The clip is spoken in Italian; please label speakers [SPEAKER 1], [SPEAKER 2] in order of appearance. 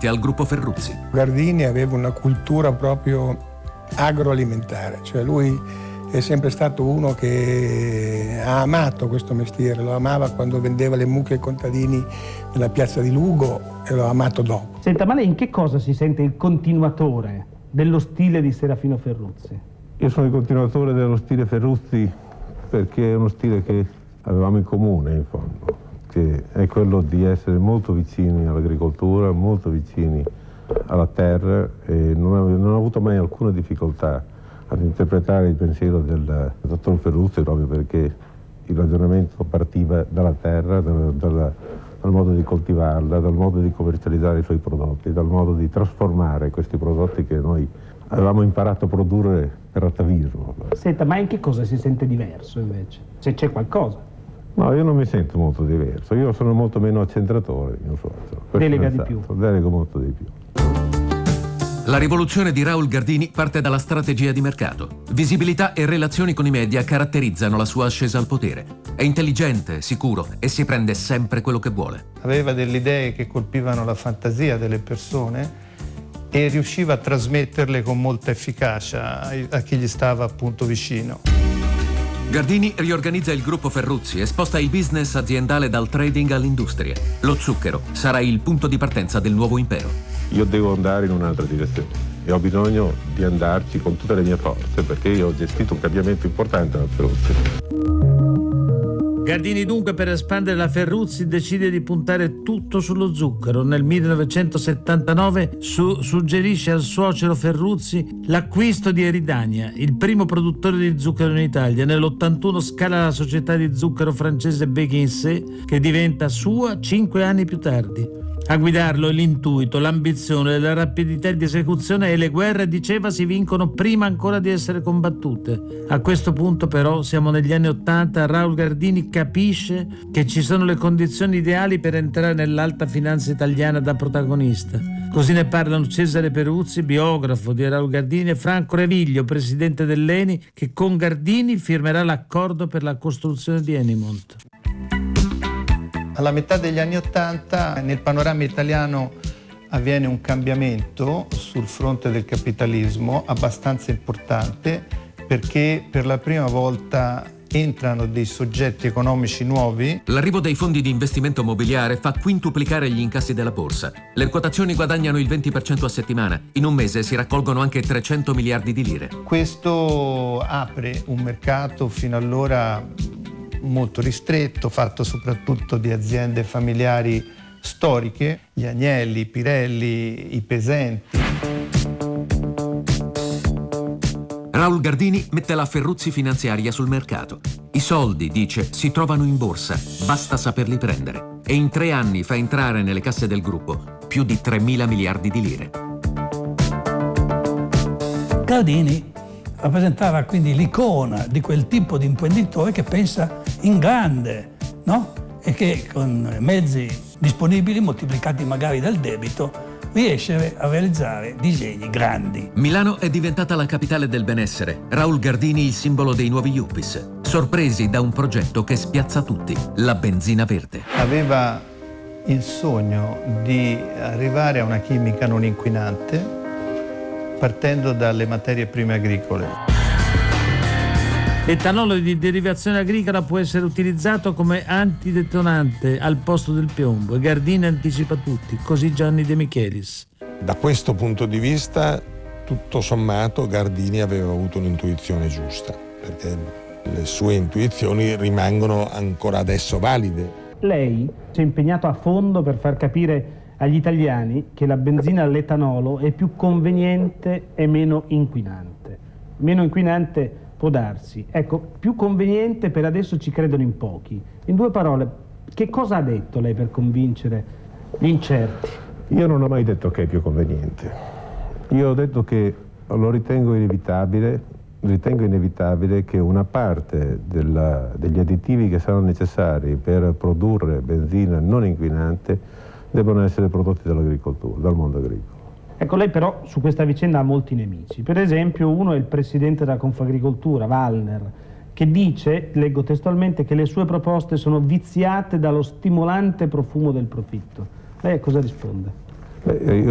[SPEAKER 1] davanti al gruppo Ferruzzi.
[SPEAKER 2] Gardini aveva una cultura proprio agroalimentare, cioè lui è sempre stato uno che ha amato questo mestiere, lo amava quando vendeva le mucche ai contadini nella piazza di Lugo e lo ha amato dopo.
[SPEAKER 3] Senta, ma lei in che cosa si sente il continuatore dello stile di Serafino Ferruzzi?
[SPEAKER 4] Io sono il continuatore dello stile Ferruzzi perché è uno stile che avevamo in comune, in fondo, che è quello di essere molto vicini all'agricoltura, molto vicini alla terra, e non ho avuto mai alcuna difficoltà ad interpretare il pensiero del dottor Ferruzzi, proprio perché il ragionamento partiva dalla terra, dal modo di coltivarla, dal modo di commercializzare i suoi prodotti, dal modo di trasformare questi prodotti che noi avevamo imparato a produrre per atavismo.
[SPEAKER 3] Senta, ma in che cosa si sente diverso invece? Se c'è qualcosa?
[SPEAKER 4] No, io non mi sento molto diverso, io sono molto meno accentratore,
[SPEAKER 3] delega di più.
[SPEAKER 4] Delego molto di più.
[SPEAKER 1] La rivoluzione di Raul Gardini parte dalla strategia di mercato. Visibilità e relazioni con i media caratterizzano la sua ascesa al potere. È intelligente, sicuro e si prende sempre quello che vuole.
[SPEAKER 5] Aveva delle idee che colpivano la fantasia delle persone e riusciva a trasmetterle con molta efficacia a chi gli stava appunto vicino.
[SPEAKER 1] Gardini riorganizza il gruppo Ferruzzi e sposta il business aziendale dal trading all'industria. Lo zucchero sarà il punto di partenza del nuovo impero.
[SPEAKER 4] Io devo andare in un'altra direzione e ho bisogno di andarci con tutte le mie forze, perché io ho gestito un cambiamento importante alla Ferruzzi.
[SPEAKER 6] Gardini dunque, per espandere la Ferruzzi, decide di puntare tutto sullo zucchero. Nel 1979 suggerisce al suocero Ferruzzi l'acquisto di Eridania, il primo produttore di zucchero in Italia. Nell'81 scala la società di zucchero francese Becquincy, che diventa sua 5 anni più tardi. A guidarlo l'intuito, l'ambizione, la rapidità di esecuzione, e le guerre, diceva, si vincono prima ancora di essere combattute. A questo punto però, siamo negli anni '80, Raul Gardini capisce che ci sono le condizioni ideali per entrare nell'alta finanza italiana da protagonista. Così ne parlano Cesare Peruzzi, biografo di Raul Gardini, e Franco Reviglio, presidente dell'ENI, che con Gardini firmerà l'accordo per la costruzione di Enimont.
[SPEAKER 5] Alla metà degli anni '80 nel panorama italiano avviene un cambiamento sul fronte del capitalismo abbastanza importante, perché per la prima volta entrano dei soggetti economici nuovi.
[SPEAKER 1] L'arrivo dei fondi di investimento mobiliare fa quintuplicare gli incassi della borsa. Le quotazioni guadagnano il 20% a settimana. In un mese si raccolgono anche 300 miliardi di lire.
[SPEAKER 5] Questo apre un mercato fino allora molto ristretto, fatto soprattutto di aziende familiari storiche, gli Agnelli, i Pirelli, i Pesenti.
[SPEAKER 1] Raul Gardini mette la Ferruzzi finanziaria sul mercato. I soldi, dice, si trovano in borsa, basta saperli prendere. E in 3 anni fa entrare nelle casse del gruppo più di 3.000 miliardi di lire.
[SPEAKER 7] Gardini rappresentava quindi l'icona di quel tipo di imprenditore che pensa in grande, no? E che con mezzi disponibili, moltiplicati magari dal debito, riesce a realizzare disegni grandi.
[SPEAKER 1] Milano è diventata la capitale del benessere. Raul Gardini il simbolo dei nuovi yuppies, sorpresi da un progetto che spiazza tutti, la benzina verde.
[SPEAKER 5] Aveva il sogno di arrivare a una chimica non inquinante, partendo dalle materie prime agricole.
[SPEAKER 6] L'etanolo di derivazione agricola può essere utilizzato come antidetonante al posto del piombo, e Gardini anticipa tutti, così Gianni De Michelis.
[SPEAKER 8] Da questo punto di vista, tutto sommato, Gardini aveva avuto un'intuizione giusta, perché le sue intuizioni rimangono ancora adesso valide.
[SPEAKER 3] Lei si è impegnato a fondo per far capire agli italiani che la benzina all'etanolo è più conveniente e meno inquinante. Meno inquinante può darsi. Ecco, più conveniente per adesso ci credono in pochi. In 2 parole, che cosa ha detto lei per convincere gli incerti?
[SPEAKER 4] Io non ho mai detto che è più conveniente. Io ho detto che lo ritengo inevitabile che una parte degli additivi che saranno necessari per produrre benzina non inquinante devono essere prodotti dall'agricoltura, dal mondo agricolo.
[SPEAKER 3] Ecco, lei però su questa vicenda ha molti nemici. Per esempio, uno è il presidente della Confagricoltura, Wallner, che dice, leggo testualmente, che le sue proposte sono viziate dallo stimolante profumo del profitto. Lei a cosa risponde?
[SPEAKER 4] Io